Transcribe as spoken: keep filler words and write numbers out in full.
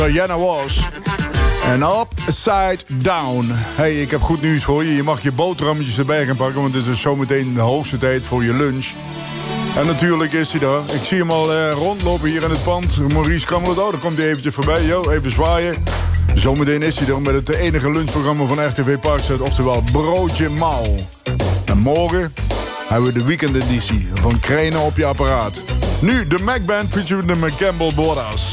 Diana Was. En Upside Down. Hey, ik heb goed nieuws voor je. Je mag je boterhammetjes erbij gaan pakken, want het is dus zometeen de hoogste tijd voor je lunch. En natuurlijk is hij er. Ik zie hem al eh, rondlopen hier in het pand. Maurice Kamerlot, oh, daar komt hij eventjes voorbij. Yo, even zwaaien. Zometeen is hij er met het enige lunchprogramma van R T V Parkstad, oftewel Broodje Mouw. En morgen hebben we de weekendeditie van Krijnen op je apparaat. Nu de Mac Band featuring de McCampbell Brothers.